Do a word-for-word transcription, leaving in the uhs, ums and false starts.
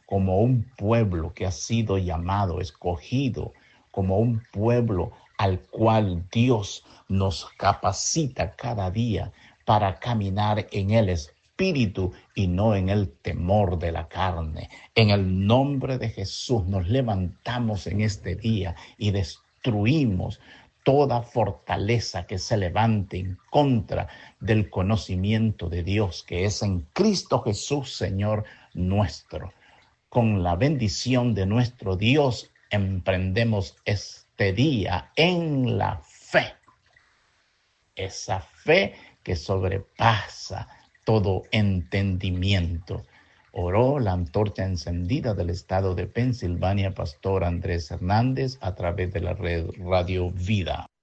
como un pueblo que ha sido llamado, escogido, como un pueblo al cual Dios nos capacita cada día para caminar en el Espíritu y no en el temor de la carne. En el nombre de Jesús nos levantamos en este día y destruimos toda fortaleza que se levante en contra del conocimiento de Dios, que es en Cristo Jesús, Señor nuestro. Con la bendición de nuestro Dios, emprendemos este día en la fe. Esa fe que sobrepasa todo entendimiento. Oró la antorcha encendida del estado de Pensilvania, Pastor Andrés Hernández, a través de la red Radio Vida.